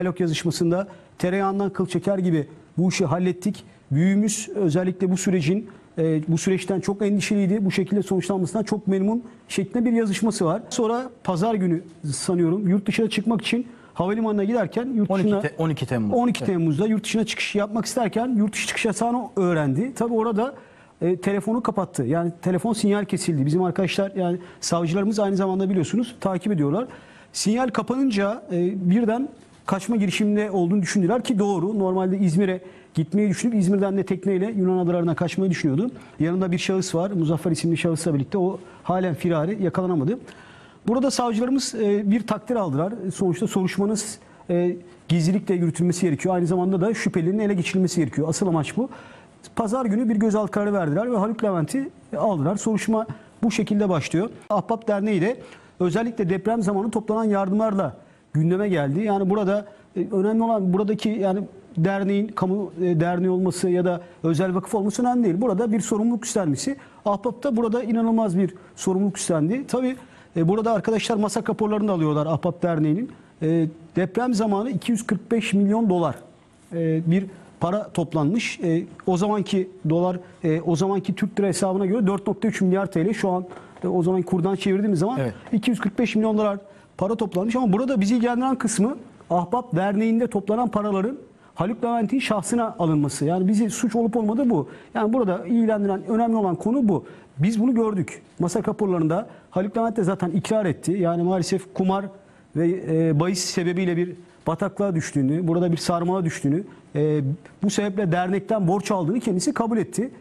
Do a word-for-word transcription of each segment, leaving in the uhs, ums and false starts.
Diyalog yazışmasında tereyağından kıl çeker gibi bu işi hallettik. Büyüğümüz özellikle bu sürecin e, bu süreçten çok endişeliydi. Bu şekilde sonuçlanmasından çok memnun şeklinde bir yazışması var. Sonra pazar günü sanıyorum yurt dışına çıkmak için havalimanına giderken yurt dışına on iki Temmuz. on iki Temmuz'da yurt dışına çıkış yapmak isterken yurt dışı çıkış yasağını öğrendi. Tabii orada e, telefonu kapattı. Yani telefon sinyal kesildi. Bizim arkadaşlar yani savcılarımız aynı zamanda biliyorsunuz takip ediyorlar. Sinyal kapanınca e, birden kaçma girişiminde olduğunu düşündüler ki doğru. Normalde İzmir'e gitmeyi düşünüp İzmir'den de tekneyle Yunan adalarına kaçmayı düşünüyordu. Yanında bir şahıs var. Muzaffer isimli şahısla birlikte o halen firari, yakalanamadı. Burada savcılarımız e, bir takdir aldılar. Sonuçta soruşturmanız e, gizlilikle yürütülmesi gerekiyor. Aynı zamanda da şüphelinin ele geçirilmesi gerekiyor. Asıl amaç bu. Pazar günü bir gözaltı kararı verdiler ve Haluk Levent'i aldılar. Soruşturma bu şekilde başlıyor. Ahbap Derneği de özellikle deprem zamanı toplanan yardımlarla gündeme geldi. Yani burada e, önemli olan buradaki yani derneğin kamu e, derneği olması ya da özel vakıf olması önemli değil. Burada bir sorumluluk üstlenmesi. Ahbap da burada inanılmaz bir sorumluluk üstlendi. Tabii e, burada arkadaşlar masak raporlarını da alıyorlar Ahbap Derneği'nin. E, deprem zamanı iki yüz kırk beş milyon dolar e, bir para toplanmış. E, o zamanki dolar e, o zamanki Türk lira hesabına göre dört nokta üç milyar T L şu an e, o zaman kurdan çevirdiğimiz zaman evet. iki yüz kırk beş milyon dolar para toplanmış ama burada bizi ilgilendiren kısmı Ahbap Derneği'nde toplanan paraların Haluk Levent'in şahsına alınması. Yani bizi suç olup olmadığı bu. Yani burada ilgilendiren önemli olan konu bu. Biz bunu gördük. Masak raporlarında Haluk Levent de zaten ikrar etti. Yani maalesef kumar ve e, bahis sebebiyle bir bataklığa düştüğünü, burada bir sarmala düştüğünü, e, bu sebeple dernekten borç aldığını kendisi kabul etti.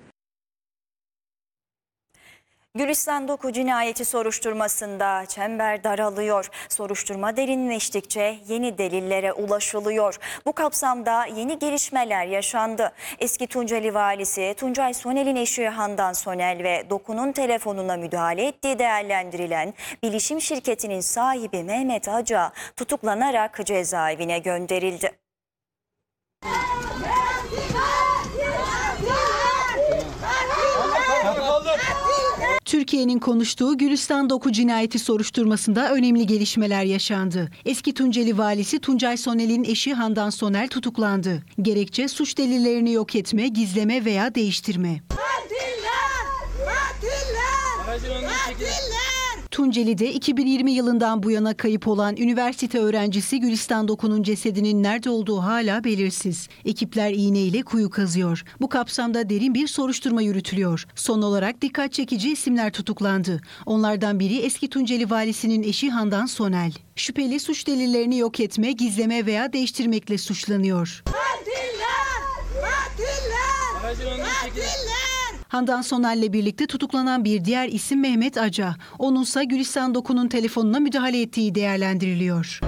Gülistan Doku cinayeti soruşturmasında çember daralıyor. Soruşturma derinleştikçe yeni delillere ulaşılıyor. Bu kapsamda yeni gelişmeler yaşandı. Eski Tunceli valisi Tuncay Sonel'in eşi Handan Sonel ve Doku'nun telefonuna müdahale ettiği değerlendirilen bilişim şirketinin sahibi Mehmet Aca tutuklanarak cezaevine gönderildi. Türkiye'nin konuştuğu Gülistan Doku cinayeti soruşturmasında önemli gelişmeler yaşandı. Eski Tunceli valisi Tuncay Sonel'in eşi Handan Sonel tutuklandı. Gerekçe suç delillerini yok etme, gizleme veya değiştirme. Katiller! Katiller! Katiller! Tunceli'de iki bin yirmi yılından bu yana kayıp olan üniversite öğrencisi Gülistan Doku'nun cesedinin nerede olduğu hala belirsiz. Ekipler iğneyle kuyu kazıyor. Bu kapsamda derin bir soruşturma yürütülüyor. Son olarak dikkat çekici isimler tutuklandı. Onlardan biri eski Tunceli valisinin eşi Handan Sonel. Şüpheli suç delillerini yok etme, gizleme veya değiştirmekle suçlanıyor. Katiller! Katiller! Katiller! Handan Sonel'le birlikte tutuklanan bir diğer isim Mehmet Aca. Onunsa Gülistan Doku'nun telefonuna müdahale ettiği değerlendiriliyor.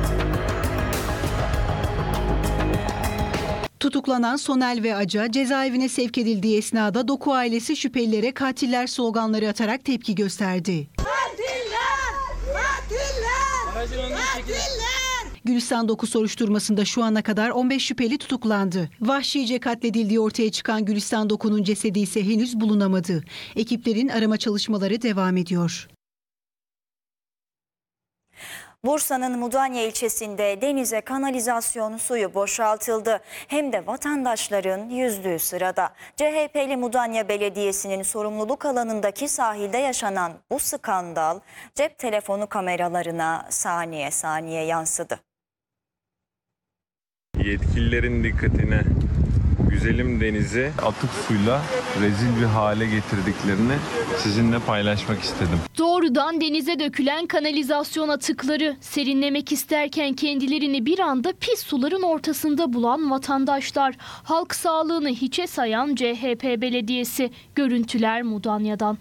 Tutuklanan Sonel ve Aca cezaevine sevk edildiği esnada Doku ailesi şüphelilere katiller sloganları atarak tepki gösterdi. Katiller! Katiller! Katiller! Gülistan Doku soruşturmasında şu ana kadar on beş şüpheli tutuklandı. Vahşice katledildiği ortaya çıkan Gülistan Doku'nun cesedi ise henüz bulunamadı. Ekiplerin arama çalışmaları devam ediyor. Bursa'nın Mudanya ilçesinde denize kanalizasyon suyu boşaltıldı. Hem de vatandaşların yüzdüğü sırada. C H P'li Mudanya Belediyesi'nin sorumluluk alanındaki sahilde yaşanan bu skandal cep telefonu kameralarına saniye saniye yansıdı. Yetkililerin dikkatine güzelim denizi atık suyla rezil bir hale getirdiklerini sizinle paylaşmak istedim. Doğrudan denize dökülen kanalizasyon atıkları, serinlemek isterken kendilerini bir anda pis suların ortasında bulan vatandaşlar, halk sağlığını hiçe sayan C H P Belediyesi, görüntüler Mudanya'dan.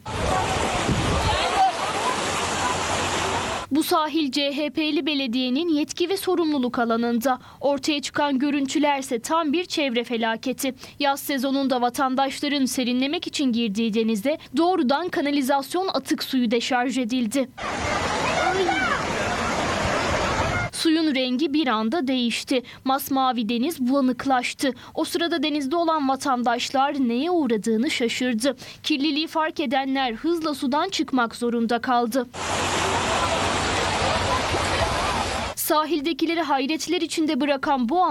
Bu sahil C H P'li belediyenin yetki ve sorumluluk alanında. Ortaya çıkan görüntülerse tam bir çevre felaketi. Yaz sezonunda vatandaşların serinlemek için girdiği denize doğrudan kanalizasyon atık suyu deşarj edildi. Suyun rengi bir anda değişti. Masmavi deniz bulanıklaştı. O sırada denizde olan vatandaşlar neye uğradığını şaşırdı. Kirliliği fark edenler hızla sudan çıkmak zorunda kaldı. Sahildekileri hayretler içinde bırakan bu